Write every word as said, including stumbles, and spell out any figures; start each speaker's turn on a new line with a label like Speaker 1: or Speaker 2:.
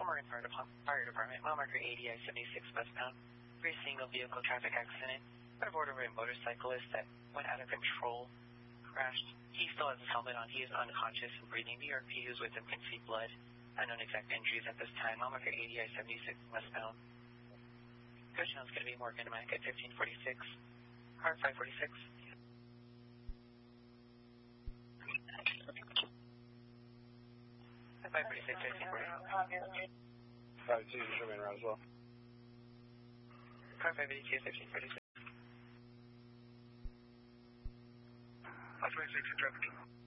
Speaker 1: Marine Fire, Dep Fire Department, mile marker A D I seventy-six westbound. Three single vehicle traffic accident. Out of order of a motorcyclist that went out of control, crashed. He still has his helmet on. He is unconscious and breathing. New York P Us with him can see blood. Unknown exact injuries at this time. Mile marker A D I seventy-six westbound. Coach now is going to be Morgan Mac at fifteen forty-six. Car five forty-six. five forty-six, fifteen forty-six.
Speaker 2: five two, show me around as well.
Speaker 1: Car five eighty-two, fifteen forty-six.
Speaker 2: five forty-six, traffic.